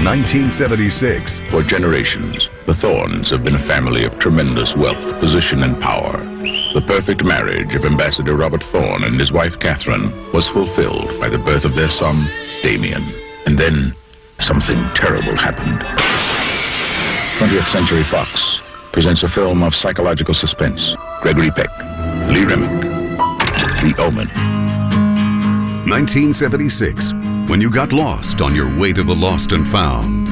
1976. For generations, the Thornes have been a family of tremendous wealth, position, and power. The perfect marriage of Ambassador Robert Thorne and his wife Catherine was fulfilled by the birth of their son, Damien. And then, something terrible happened. 20th Century Fox presents a film of psychological suspense. Gregory Peck, Lee Remick, The Omen. 1976, when you got lost on your way to the lost and found.